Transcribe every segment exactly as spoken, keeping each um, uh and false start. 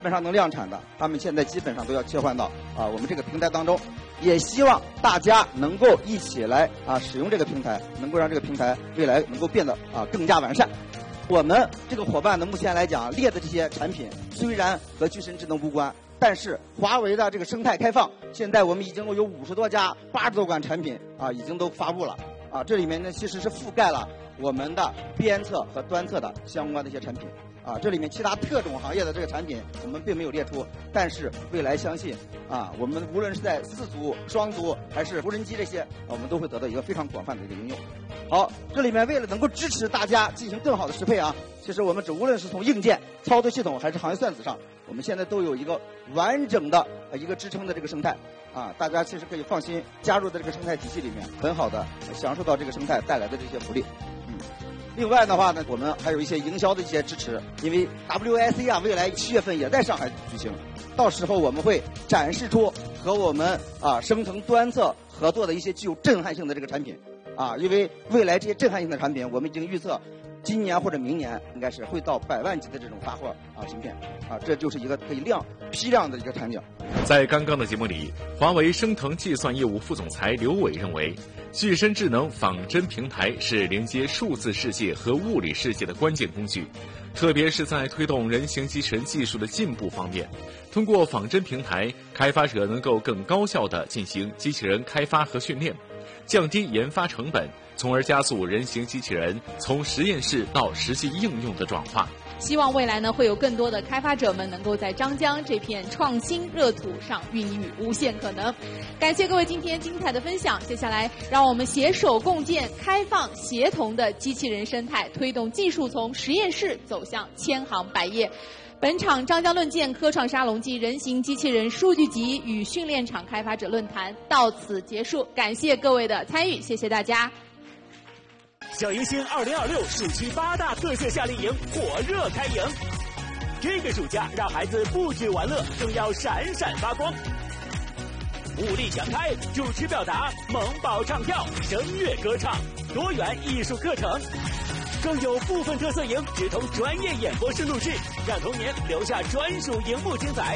本上能量产的，他们现在基本上都要切换到啊我们这个平台当中。也希望大家能够一起来啊使用这个平台，能够让这个平台未来能够变得啊更加完善。我们这个伙伴呢，目前来讲列的这些产品虽然和具身智能无关，但是华为的这个生态开放，现在我们已经有五十多家、八十多款产品啊已经都发布了啊，这里面呢其实是覆盖了我们的边测和端测的相关的一些产品。啊，这里面其他特种行业的这个产品我们并没有列出，但是未来相信啊，我们无论是在四足、双足还是无人机这些，我们都会得到一个非常广泛的一个应用。好，这里面为了能够支持大家进行更好的适配啊，其实我们只无论是从硬件、操作系统还是行业算子上，我们现在都有一个完整的一个支撑的这个生态啊，大家其实可以放心加入到这个生态体系里面，很好的享受到这个生态带来的这些福利。嗯。另外的话呢，我们还有一些营销的一些支持，因为 W I C 啊，未来七月份也在上海举行，到时候我们会展示出和我们啊生成端测合作的一些具有震撼性的这个产品啊，因为未来这些震撼性的产品，我们已经预测今年或者明年应该是会到百万级的这种发货啊芯片啊，这就是一个可以量批量的一个场景。 在刚刚的节目里，华为升腾计算业务副总裁刘伟认为，具身智能仿真平台是连接数字世界和物理世界的关键工具，特别是在推动人形机器人技术的进步方面，通过仿真平台，开发者能够更高效地进行机器人开发和训练，降低研发成本，从而加速人形机器人从实验室到实际应用的转化。 希望未来呢，会有更多的开发者们能够在张江这片创新热土上孕育无限可能。感谢各位今天精彩的分享，接下来让我们携手共建开放协同的机器人生态，推动技术从实验室走向千行百业。本场张江论剑科创沙龙暨人形机器人数据集与训练场开发者论坛到此结束，感谢各位的参与，谢谢大家。 小迎新二零二六暑期八大特色夏令营火热开营，这个暑假让孩子不止玩乐，更要闪闪发光。物力强开，主持表达，萌宝唱跳，声乐歌唱，多元艺术课程，更有部分特色营直通专业演播室录制，让童年留下专属荧幕精彩。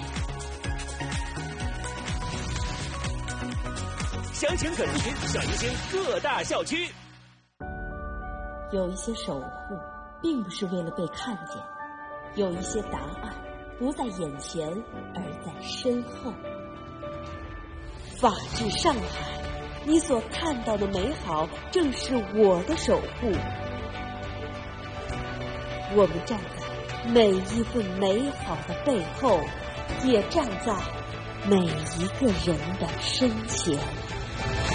详情可咨询小迎新各大校区。 有一些守护并不是为了被看见，有一些答案不在眼前而在身后。法治上海，你所看到的美好正是我的守护。我们站在每一份美好的背后，也站在每一个人的身前。